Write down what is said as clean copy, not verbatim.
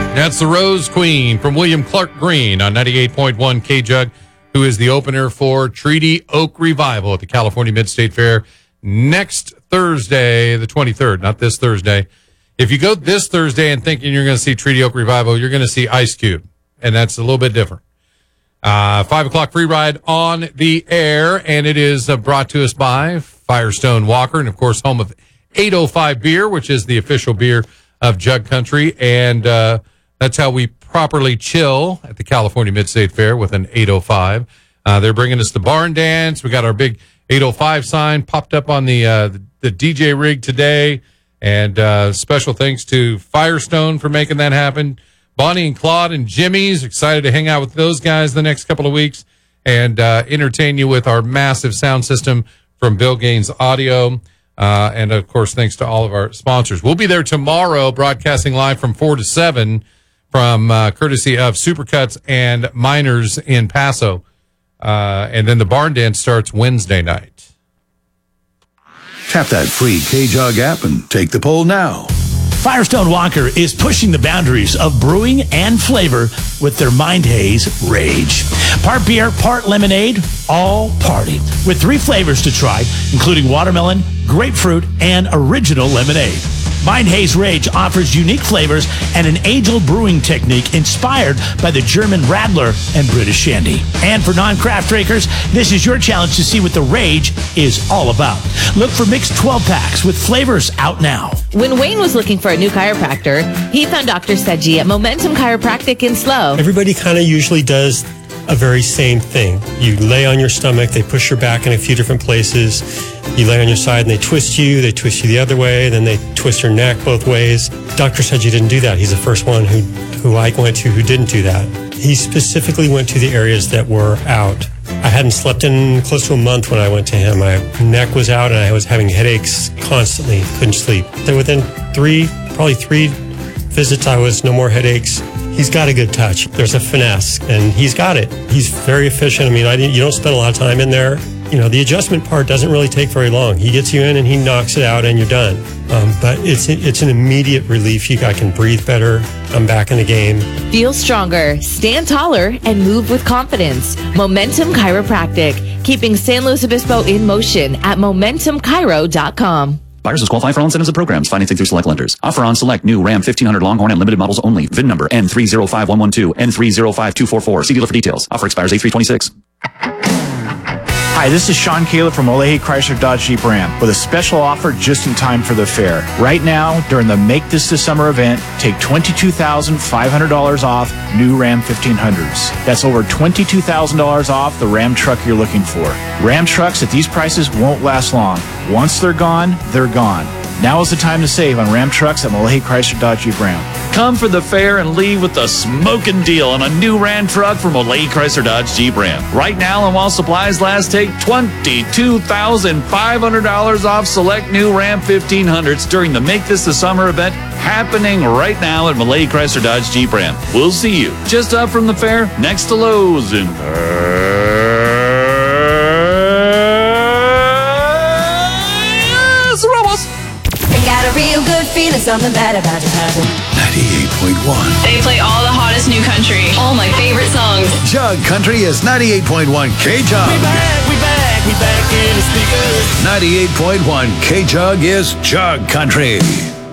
That's the Rose Queen from William Clark Green on 98.1 K-Jug, who is the opener for Treaty Oak Revival at the California Mid-State Fair next Thursday, the 23rd, not this Thursday. If you go this Thursday and thinking you're going to see Treaty Oak Revival, you're going to see Ice Cube, and that's a little bit different. 5 o'clock free ride on the air, and it is brought to us by Firestone Walker, and, of course, home of 805 Beer, which is the official beer of Jug Country, and that's how we properly chill at the California Mid-State Fair with an 805. They're bringing us the barn dance. We got our big 805 sign popped up on the DJ rig today, and special thanks to Firestone for making that happen. Bonnie and Claude and Jimmy's excited to hang out with those guys the next couple of weeks and entertain you with our massive sound system from Bill Gaines Audio. And, of course, thanks to all of our sponsors. We'll be there tomorrow broadcasting live from 4 to 7 from courtesy of Supercuts and Miners in Paso. And then the barn dance starts Wednesday night. Tap that free K-Jug app and take the poll now. Firestone Walker is pushing the boundaries of brewing and flavor with their Mind Haze Rage. Part beer, part lemonade, all party. With 3 flavors to try, including watermelon, grapefruit, and original lemonade. Mind Haze Rage offers unique flavors and an age-old brewing technique inspired by the German Radler and British Shandy. And for non-craft drinkers, this is your challenge to see what the Rage is all about. Look for mixed 12-packs with flavors out now. When Wayne was looking for a new chiropractor, he found Dr. Sedgy at Momentum Chiropractic in SLO. Everybody kind of usually does a very same thing. You lay on your stomach, they push your back in a few different places. You lay on your side and they twist you the other way, then they twist your neck both ways. Dr. Sedgy didn't do that. He's the first one who I went to who didn't do that. He specifically went to the areas that were out. I hadn't slept in close to a month when I went to him. My neck was out and I was having headaches constantly, couldn't sleep. Then within probably three visits, I was no more headaches. He's got a good touch. There's a finesse, and he's got it. He's very efficient. I mean, you don't spend a lot of time in there. You know, the adjustment part doesn't really take very long. He gets you in, and he knocks it out, and you're done. But it's an immediate relief. I can breathe better. I'm back in the game. Feel stronger, stand taller, and move with confidence. Momentum Chiropractic, keeping San Luis Obispo in motion at MomentumChiro.com. Buyers must qualify for all incentives and programs. Financing through select lenders. Offer on select new Ram 1500 Longhorn and limited models only. VIN number N305112, N305244. See dealer for details. Offer expires 8/3/26. Hi, this is Sean Caleb from Olehi Chrysler Dodge Jeep Ram with a special offer just in time for the fair. Right now, during the Make This the Summer event, take $22,500 off new Ram 1500s. That's over $22,000 off the Ram truck you're looking for. Ram trucks at these prices won't last long. Once they're gone, they're gone. Now is the time to save on Ram trucks at Olehi Chrysler Dodge Jeep Ram. Come for the fair and leave with a smoking deal on a new Ram truck from Olehi Chrysler Dodge Jeep Ram. Right now, and while supplies last, take $22,500 off select new Ram 1500s during the Make This the Summer event happening right now at Olehi Chrysler Dodge Jeep Ram. We'll see you just up from the fair next to Lowe's in Got a real good feeling, something bad about to happen. 98.1. They play all the hottest new country. All my favorite songs. Jug Country is 98.1 K-Jug. We back in the speakers. 98.1 K-Jug is Jug Country.